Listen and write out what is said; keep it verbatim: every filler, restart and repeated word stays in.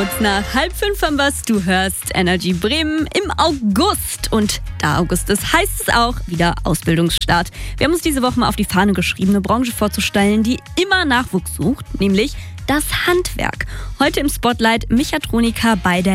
Kurz nach halb fünf haben wir's. Du hörst Energy Bremen im August. Und da August ist, heißt es auch wieder Ausbildungsstart. Wir haben uns diese Woche mal auf die Fahne geschrieben, eine Branche vorzustellen, die immer Nachwuchs sucht, nämlich das Handwerk. Heute im Spotlight Mechatroniker bei der